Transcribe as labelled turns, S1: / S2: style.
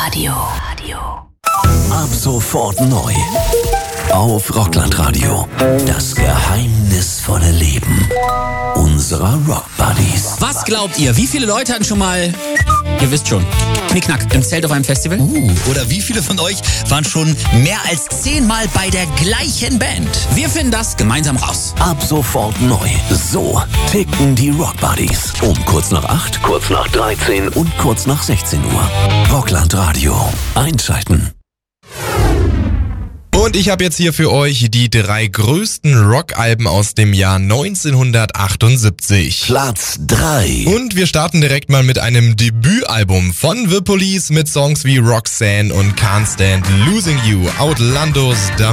S1: Ab sofort neu. Auf Rockland-Radio. Das geheimnisvolle Leben unserer Rock-Buddies.
S2: Was glaubt ihr, wie viele Leute hatten schon mal, ihr wisst schon, Knickknack im Zelt auf einem Festival?
S3: Oder wie viele von euch waren schon mehr als 10-mal bei der gleichen Band?
S2: Wir finden das gemeinsam raus.
S1: Ab sofort neu. So ticken die Rock-Buddies. Um kurz nach 8, kurz nach 13 und kurz nach 16 Uhr. Rockland-Radio. Einschalten.
S4: Und ich habe jetzt hier für euch die 3 größten Rockalben aus dem Jahr 1978.
S1: Platz 3.
S4: Und wir starten direkt mal mit einem Debütalbum von The Police mit Songs wie Roxanne und Can't Stand Losing You, Outlandos